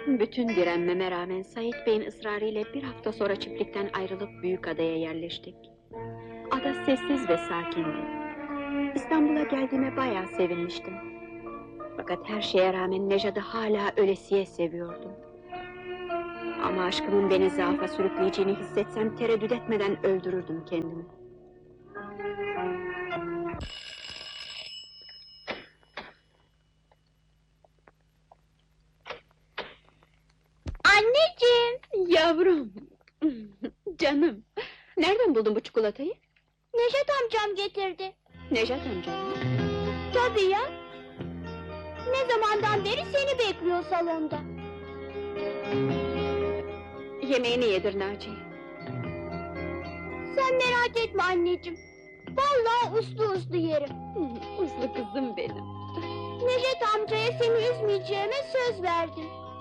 Bütün direnmeme rağmen Sait Bey'in ısrarıyla bir hafta sonra çiftlikten ayrılıp Büyükada'ya yerleştik. Ada sessiz ve sakindi. İstanbul'a geldiğime bayağı sevinmiştim. Fakat her şeye rağmen Nejat'ı hala ölesiye seviyordum. Ama aşkımın beni zaafa sürükleyeceğini hissetsem tereddüt etmeden öldürürdüm kendimi. Anneciğim! Yavrum! Canım! Nereden buldun bu çikolatayı? Neşet amcam getirdi. Nejat amcam mı? Tabii ya. Ne zamandan beri seni bekliyor salonda. Yemeğini yedir Naciye. Sen merak etme anneciğim. Vallahi uslu uslu yerim. Uslu kızım benim. Neşet amcaya seni üzmeyeceğime söz verdim.